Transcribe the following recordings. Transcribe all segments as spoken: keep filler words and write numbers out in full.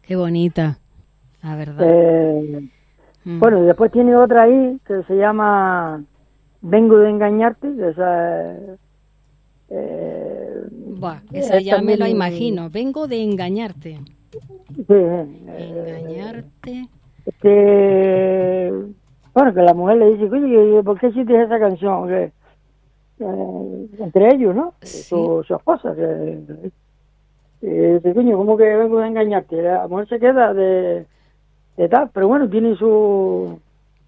Qué bonita, la verdad. Eh, Mm. Bueno, y después tiene otra ahí que se llama Vengo de engañarte, que esa eh, Buah, esa es ya me lo también, imagino. Vengo de engañarte. sí, eh, Engañarte. que, bueno, que la mujer le dice, oye, ¿por qué hiciste esa canción? Que, eh, entre ellos, ¿no? Sí, Su, su esposa, que, que dice, coño, ¿cómo que vengo de engañarte? La mujer se queda de, de tal, pero bueno, tiene su,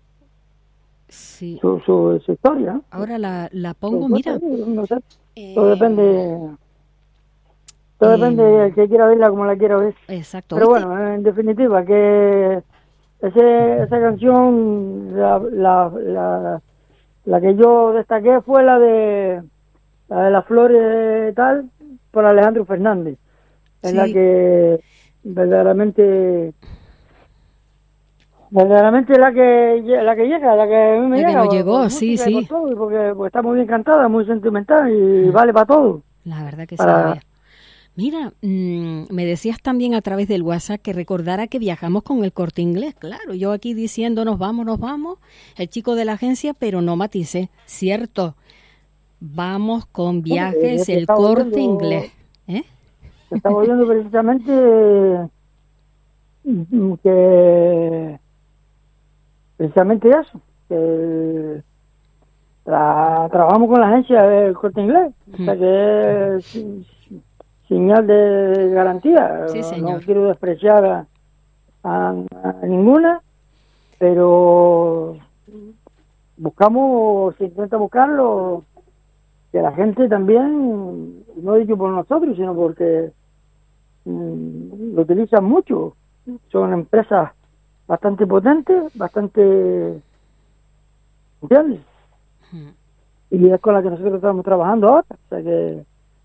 sí. su, su, su historia, ¿no? Ahora la, la Su pongo, cosa, mira. no sé, todo em, depende, todo depende del em, que quiera verla como la quiera ver. exacto, Pero ¿viste? bueno, en definitiva, que ese, esa canción, la, la, la, la que yo destaqué fue la de la de las flores tal, por Alejandro Fernández. Es la Sí, que verdaderamente, verdaderamente la que la que llega, la que a mí me la que llega nos por, por llegó, sí, música y por sí. todo, y porque, porque está muy bien cantada, muy sentimental y vale para todo. La verdad que sí, Para, Javier. Mira, mmm, me decías también a través del WhatsApp que recordara que viajamos con el Corte Inglés. Claro, yo aquí diciendo nos vamos, nos vamos, el chico de la agencia, pero no maticé. Cierto, vamos con bueno, que yo viajes te el estaba Corte Inglés. oyendo, ¿Eh? te estaba oyendo precisamente mm, que precisamente eso, que tra- trabajamos con la agencia del Corte Inglés, o Mm, sea que es sin- sin- señal de garantía. sí, No, no señor. quiero despreciar a, a- a ninguna, pero buscamos, se intenta buscarlo, que la gente también, no dicho por nosotros, sino porque mm, lo utilizan mucho. Son empresas bastante potentes, bastante, ¿entiendes? Mm. Y es con la que nosotros estamos trabajando ahora. O sea que,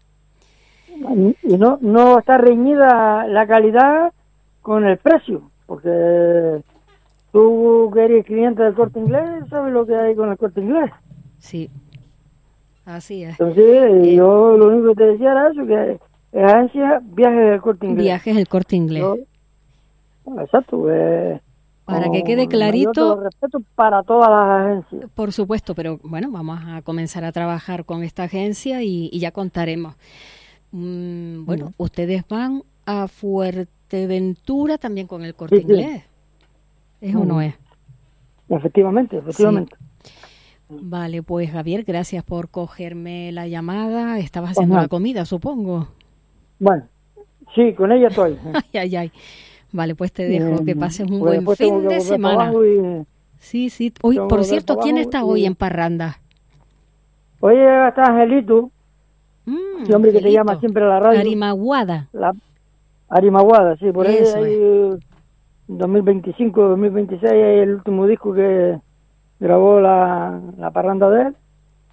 y no, no está reñida la calidad con el precio, porque tú que eres cliente del Corte Inglés, sabes lo que hay con el Corte Inglés. Sí, así es. Entonces, Eh, yo lo único que te decía era eso, que es agencia Viajes del Corte Inglés. viajes el Corte Inglés. Yo, exacto, eh, Para que quede con el mayor de clarito, los respetos para todas las agencias. por supuesto, pero bueno, vamos a comenzar a trabajar con esta agencia y, y ya contaremos. Mm, bueno, Mm. ustedes van a Fuerteventura también con el Corte Sí, sí. Inglés. ¿Es o no Mm. es? Efectivamente, Sí. efectivamente. Vale, pues Javier, gracias por cogerme la llamada. Estabas Pues haciendo la nada. comida, supongo. Bueno, sí, con ella estoy. Ay, ay, ay. Vale, pues te dejo. Que Eh, pases un pues buen después tengo fin que de volver para semana. abajo y Sí, sí. Hoy, tengo que por volver cierto, para ¿quién abajo está hoy y en Parranda? oye, está Angelito, Mm, ese hombre que te llama Angelito. siempre a la radio, Arimaguada. la Arimaguada, sí, por ahí Eso es. hay dos mil veinticinco, dos mil veintiséis hay el último disco que grabó la, la parranda de él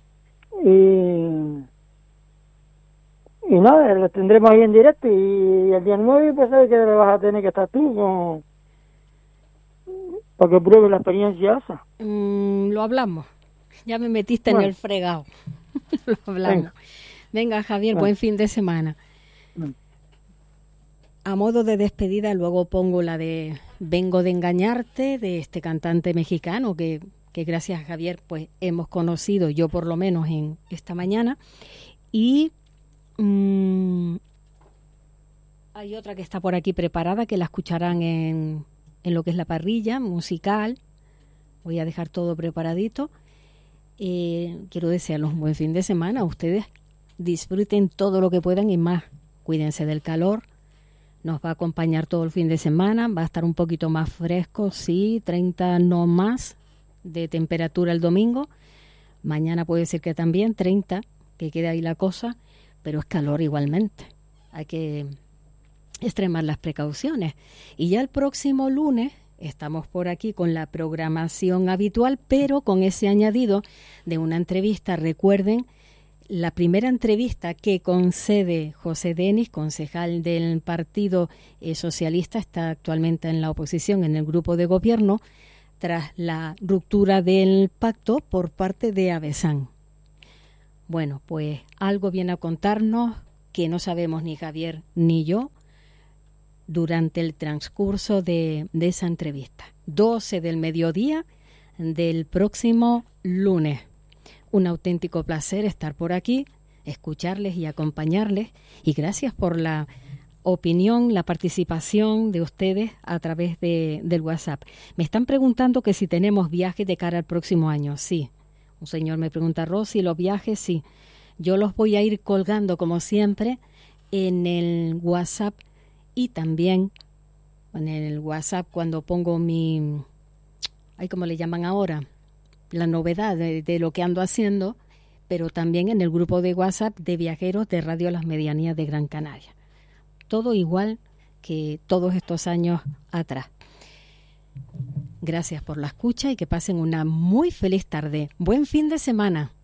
y y nada, lo tendremos ahí en directo y el día nueve pues sabes que vas a tener que estar tú con, para que pruebes la experiencia esa. Mm, lo hablamos. Ya me metiste en Bueno, el fregado. Lo hablamos. venga. Venga, Javier, Bueno, buen fin de semana. bueno. A modo de despedida, luego pongo la de Vengo de engañarte, de este cantante mexicano que, que gracias a Javier pues hemos conocido, yo por lo menos en esta mañana. Y mmm, hay otra que está por aquí preparada, que la escucharán en, en lo que es la parrilla musical. Voy a dejar todo preparadito. Eh, quiero desearles un buen fin de semana. Ustedes disfruten todo lo que puedan y más. Cuídense del calor. Nos va a acompañar todo el fin de semana. Va a estar un poquito más fresco, sí, treinta no más de temperatura el domingo. Mañana puede ser que también treinta, que quede ahí la cosa, pero es calor igualmente. Hay que extremar las precauciones. Y ya el próximo lunes estamos por aquí con la programación habitual, pero con ese añadido de una entrevista. Recuerden, la primera entrevista que concede José Denis, concejal del Partido eh, Socialista, está actualmente en la oposición en el grupo de gobierno, tras la ruptura del pacto por parte de Avesán. Bueno, pues algo viene a contarnos que no sabemos ni Javier ni yo. durante el transcurso de, de esa entrevista. doce del mediodía del próximo lunes. Un auténtico placer estar por aquí, escucharles y acompañarles, y gracias por la opinión, la participación de ustedes a través de, del WhatsApp. Me están preguntando que si tenemos viajes de cara al próximo año. Sí. Un señor me pregunta, Rosy, los viajes, sí. Yo los voy a ir colgando, como siempre, en el WhatsApp, y también en el WhatsApp cuando pongo mi, ay, ¿cómo le llaman ahora? La novedad de, de lo que ando haciendo, pero también en el grupo de WhatsApp de viajeros de Radio Las Medianías de Gran Canaria. Todo igual que todos estos años atrás. Gracias por la escucha y que pasen una muy feliz tarde. Buen fin de semana.